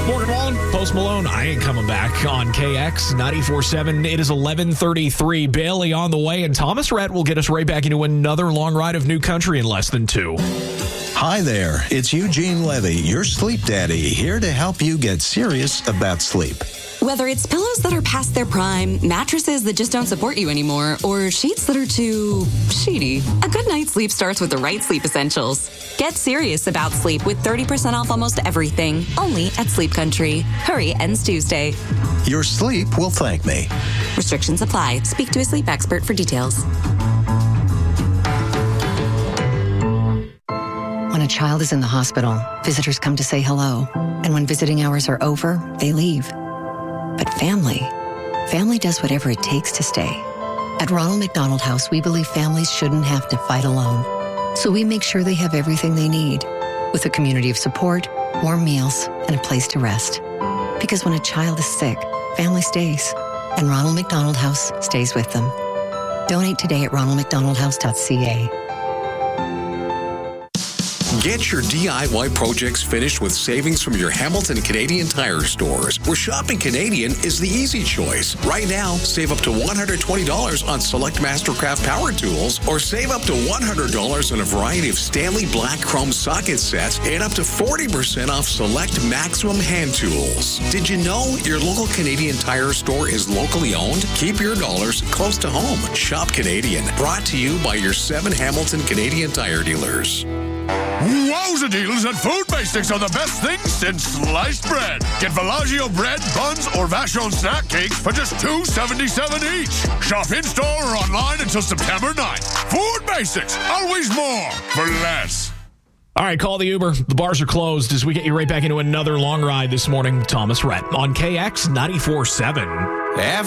Morgan Wallen, Post Malone, I ain't coming back on KX 94.7. It is 11:33. Bailey on the way, and Thomas Rhett will get us right back into another long ride of new country in less than 2. Hi there, it's Eugene Levy, your sleep daddy, here to help you get serious about sleep. Whether it's pillows that are past their prime, mattresses that just don't support you anymore, or sheets that are too sheety, a good night's sleep starts with the right sleep essentials. Get serious about sleep with 30% off almost everything, only at Sleep Country. Hurry, ends Tuesday. Your sleep will thank me. Restrictions apply. Speak to a sleep expert for details. When a child is in the hospital, visitors come to say hello. And when visiting hours are over, they leave. But family does whatever it takes to stay. At Ronald McDonald House, we believe families shouldn't have to fight alone. So we make sure they have everything they need, with a community of support, warm meals, and a place to rest. Because when a child is sick, family stays. And Ronald McDonald House stays with them. Donate today at ronaldmcdonaldhouse.ca. Get your DIY projects finished with savings from your Hamilton Canadian Tire stores, where shopping Canadian is the easy choice. Right now, save up to $120 on select Mastercraft power tools, or save up to $100 on a variety of Stanley Black Chrome socket sets and up to 40% off select Maximum hand tools. Did you know your local Canadian Tire store is locally owned? Keep your dollars close to home. Shop Canadian, brought to you by your 7 Hamilton Canadian Tire dealers. Wowza deals at Food Basics are the best things since sliced bread. Get Villaggio bread, buns, or Vachon snack cakes for just $2.77 each. Shop in-store or online until September 9th. Food Basics, always more for less. All right, call the Uber. The bars are closed as we get you right back into another long ride this morning. Thomas Rhett on KX 94.7.